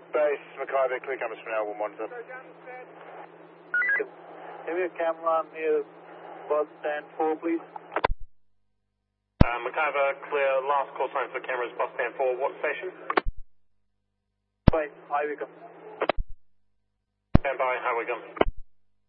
Base, Mackay, clear cameras for now, 117. Have you a camera near bus stand 4, please? Mackay, clear, last call sign for cameras, bus stand 4, what station? Bye, Highway come. Stand by, Highway come.